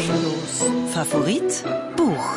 Los. Favorit Buch.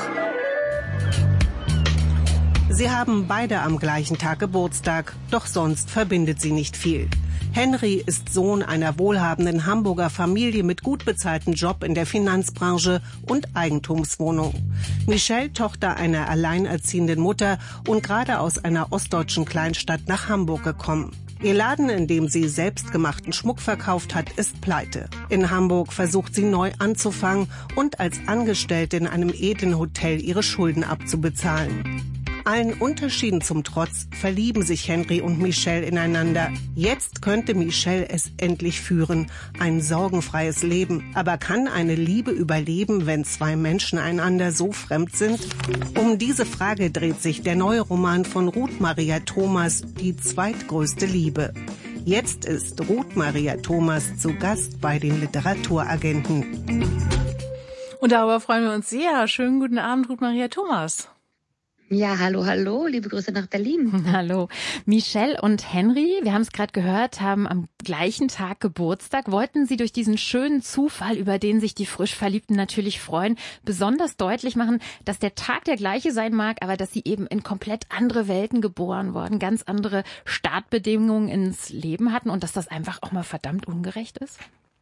Sie haben beide am gleichen Tag Geburtstag, doch sonst verbindet sie nicht viel. Henry ist Sohn einer wohlhabenden Hamburger Familie mit gut bezahltem Job in der Finanzbranche und Eigentumswohnung. Michelle, Tochter einer alleinerziehenden Mutter und gerade aus einer ostdeutschen Kleinstadt nach Hamburg gekommen. Ihr Laden, in dem sie selbstgemachten Schmuck verkauft hat, ist pleite. In Hamburg versucht sie neu anzufangen und als Angestellte in einem edlen Hotel ihre Schulden abzubezahlen. Allen Unterschieden zum Trotz verlieben sich Henry und Michelle ineinander. Jetzt könnte Michelle es endlich führen, ein sorgenfreies Leben. Aber kann eine Liebe überleben, wenn zwei Menschen einander so fremd sind? Um diese Frage dreht sich der neue Roman von Ruth Maria Thomas, Die zweitgrößte Liebe. Jetzt ist Ruth Maria Thomas zu Gast bei den Literaturagenten. Und darüber freuen wir uns sehr. Schönen guten Abend, Ruth Maria Thomas. Ja, hallo, liebe Grüße nach Berlin. Hallo. Michelle und Henry, wir haben es gerade gehört, haben am gleichen Tag Geburtstag. Wollten Sie durch diesen schönen Zufall, über den sich die frisch Verliebten natürlich freuen, besonders deutlich machen, dass der Tag der gleiche sein mag, aber dass sie eben in komplett andere Welten geboren worden, ganz andere Startbedingungen ins Leben hatten und dass das einfach auch mal verdammt ungerecht ist?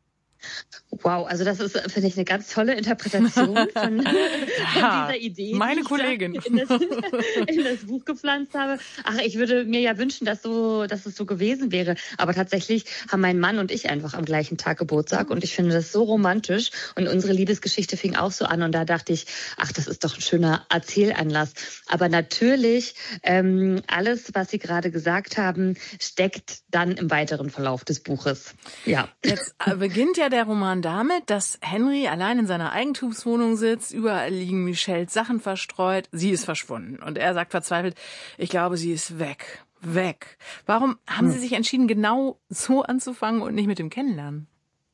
Wow, also das ist, finde ich, eine ganz tolle Interpretation von dieser Idee, meine die Kollegin ich in das Buch gepflanzt habe. Ach, ich würde mir ja wünschen, dass es so gewesen wäre. Aber tatsächlich haben mein Mann und ich einfach am gleichen Tag Geburtstag und ich finde das so romantisch. Und unsere Liebesgeschichte fing auch so an und da dachte ich, ach, das ist doch ein schöner Erzählanlass. Aber natürlich, alles, was Sie gerade gesagt haben, steckt dann im weiteren Verlauf des Buches. Ja. Jetzt beginnt ja der Roman damit, dass Henry allein in seiner Eigentumswohnung sitzt, überall liegen Michelles Sachen verstreut, sie ist verschwunden. Und er sagt verzweifelt, ich glaube, sie ist weg. Warum haben Sie sich entschieden, genau so anzufangen und nicht mit dem Kennenlernen?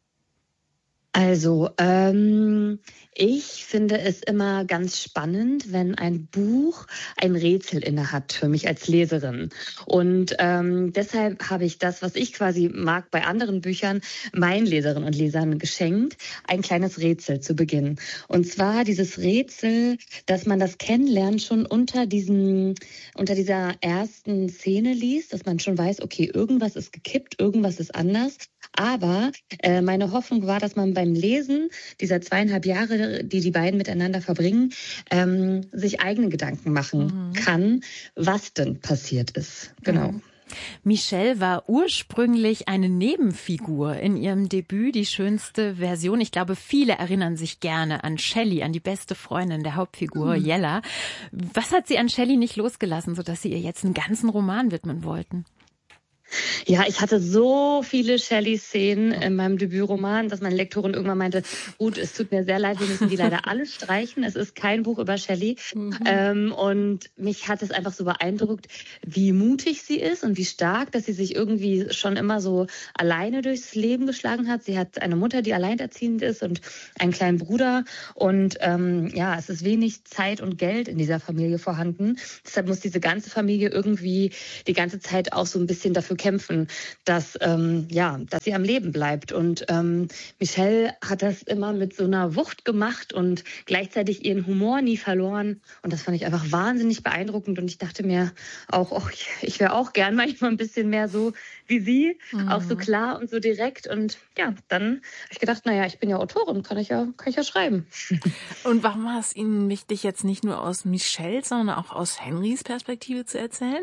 Also, ich finde es immer ganz spannend, wenn ein Buch ein Rätsel innehat für mich als Leserin. Und deshalb habe ich das, was ich quasi mag bei anderen Büchern, meinen Leserinnen und Lesern geschenkt, ein kleines Rätsel zu Beginn. Und zwar dieses Rätsel, dass man das Kennenlernen schon unter dieser ersten Szene liest, dass man schon weiß, okay, irgendwas ist gekippt, irgendwas ist anders. Aber meine Hoffnung war, dass man beim Lesen dieser 2,5 Jahre, die die beiden miteinander verbringen, sich eigene Gedanken machen kann, was denn passiert ist. Genau. Michelle war ursprünglich eine Nebenfigur in ihrem Debüt, die schönste Version. Ich glaube, viele erinnern sich gerne an Shelley, an die beste Freundin der Hauptfigur, Jella. Was hat sie an Shelley nicht losgelassen, sodass sie ihr jetzt einen ganzen Roman widmen wollten? Ja, ich hatte so viele Shelley-Szenen in meinem Debütroman, dass meine Lektorin irgendwann meinte, gut, es tut mir sehr leid, wir müssen die leider alle streichen. Es ist kein Buch über Shelley. Und mich hat es einfach so beeindruckt, wie mutig sie ist und wie stark, dass sie sich irgendwie schon immer so alleine durchs Leben geschlagen hat. Sie hat eine Mutter, die alleinerziehend ist und einen kleinen Bruder. Und es ist wenig Zeit und Geld in dieser Familie vorhanden. Deshalb muss diese ganze Familie irgendwie die ganze Zeit auch so ein bisschen dafür kämpfen, dass sie am Leben bleibt. Und Michelle hat das immer mit so einer Wucht gemacht und gleichzeitig ihren Humor nie verloren. Und das fand ich einfach wahnsinnig beeindruckend. Und ich dachte mir auch, ich wäre auch gern manchmal ein bisschen mehr so wie sie, auch so klar und so direkt. Und ja, dann habe ich gedacht, ich bin ja Autorin, kann ich ja schreiben. Und warum war es Ihnen wichtig, jetzt nicht nur aus Michelles, sondern auch aus Henrys Perspektive zu erzählen?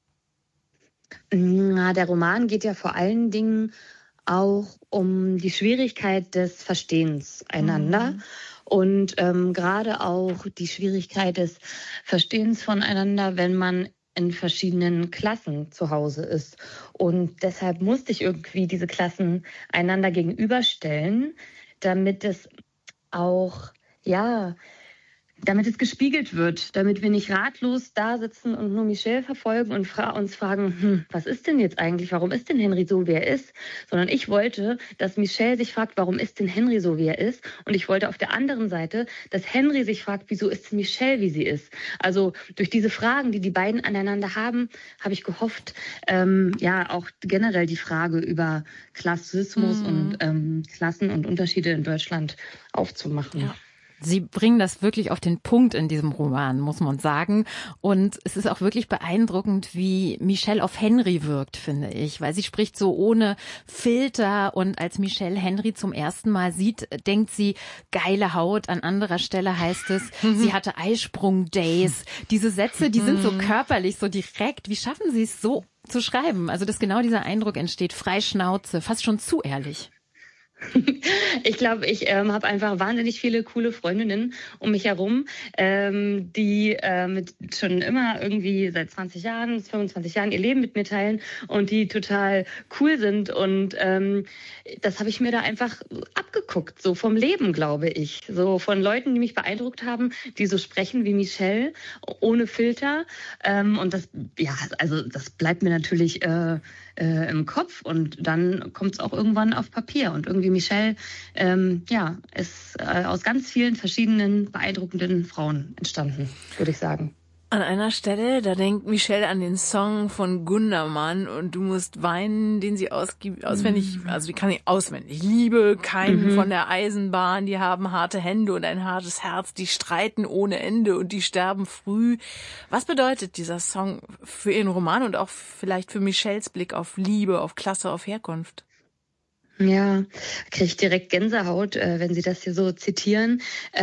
Der Roman geht ja vor allen Dingen auch um die Schwierigkeit des Verstehens einander und gerade auch die Schwierigkeit des Verstehens voneinander, wenn man in verschiedenen Klassen zu Hause ist. Und deshalb musste ich irgendwie diese Klassen einander gegenüberstellen, damit es auch, damit es gespiegelt wird, damit wir nicht ratlos da sitzen und nur Michelle verfolgen und uns fragen, was ist denn jetzt eigentlich, warum ist denn Henry so, wie er ist? Sondern ich wollte, dass Michelle sich fragt, warum ist denn Henry so, wie er ist? Und ich wollte auf der anderen Seite, dass Henry sich fragt, wieso ist Michelle, wie sie ist? Also durch diese Fragen, die die beiden aneinander haben, habe ich gehofft, auch generell die Frage über Klassismus und Klassen und Unterschiede in Deutschland aufzumachen. Ja. Sie bringen das wirklich auf den Punkt in diesem Roman, muss man sagen. Und es ist auch wirklich beeindruckend, wie Michelle auf Henry wirkt, finde ich. Weil sie spricht so ohne Filter. Und als Michelle Henry zum ersten Mal sieht, denkt sie, geile Haut. An anderer Stelle heißt es, sie hatte Eisprung-Days. Diese Sätze, die sind so körperlich, so direkt. Wie schaffen Sie es so zu schreiben? Also, dass genau dieser Eindruck entsteht. Freischnauze, fast schon zu ehrlich. Ich glaube, ich habe einfach wahnsinnig viele coole Freundinnen um mich herum, die mit schon immer irgendwie seit 20 Jahren, 25 Jahren ihr Leben mit mir teilen und die total cool sind. Und das habe ich mir da einfach abgeguckt, so vom Leben, glaube ich. So von Leuten, die mich beeindruckt haben, die so sprechen wie Michelle, ohne Filter. Und das bleibt mir natürlich im Kopf und dann kommt es auch irgendwann auf Papier. Und irgendwie Michelle ist aus ganz vielen verschiedenen beeindruckenden Frauen entstanden, würde ich sagen. An einer Stelle, da denkt Michelle an den Song von Gundermann und du musst weinen, den sie auswendig, also die kann ich auswendig. Liebe keinen von der Eisenbahn, die haben harte Hände und ein hartes Herz, die streiten ohne Ende und die sterben früh. Was bedeutet dieser Song für ihren Roman und auch vielleicht für Michelles Blick auf Liebe, auf Klasse, auf Herkunft? Ja, kriege ich direkt Gänsehaut, wenn Sie das hier so zitieren.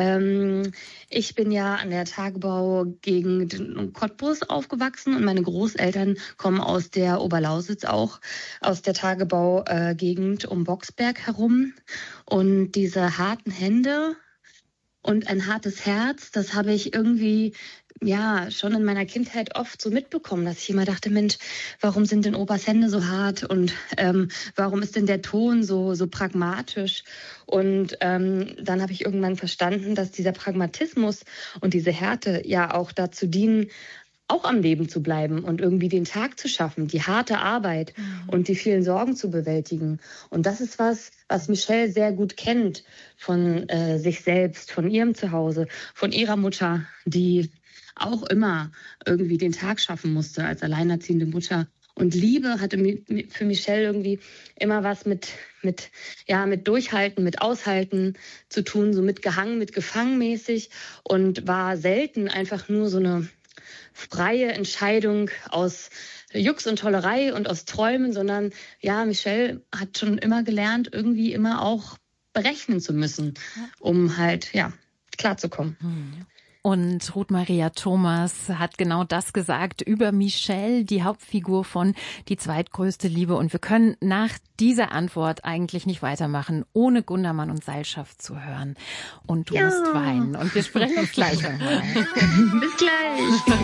Ich bin ja an der Tagebaugegend in Cottbus aufgewachsen und meine Großeltern kommen aus der Oberlausitz, auch aus der Tagebaugegend um Boxberg herum. Und diese harten Hände und ein hartes Herz, das habe ich irgendwie schon in meiner Kindheit oft so mitbekommen, dass ich immer dachte, Mensch, warum sind denn Opas Hände so hart und warum ist denn der Ton so pragmatisch? Und dann habe ich irgendwann verstanden, dass dieser Pragmatismus und diese Härte ja auch dazu dienen, auch am Leben zu bleiben und irgendwie den Tag zu schaffen, die harte Arbeit und die vielen Sorgen zu bewältigen. Und das ist was Michelle sehr gut kennt von sich selbst, von ihrem Zuhause, von ihrer Mutter, die auch immer irgendwie den Tag schaffen musste als alleinerziehende Mutter. Und Liebe hatte für Michelle irgendwie immer was mit Durchhalten, mit Aushalten zu tun, so mit gehangen, mit gefangen mäßig und war selten einfach nur so eine freie Entscheidung aus Jux und Tollerei und aus Träumen, sondern Michelle hat schon immer gelernt, irgendwie immer auch berechnen zu müssen, um halt klarzukommen. Und Ruth Maria Thomas hat genau das gesagt über Michelle, die Hauptfigur von Die zweitgrößte Liebe. Und wir können nach dieser Antwort eigentlich nicht weitermachen, ohne Gundermann und Seilschaft zu hören. Und du musst weinen. Und wir sprechen uns gleich nochmal. Bis gleich.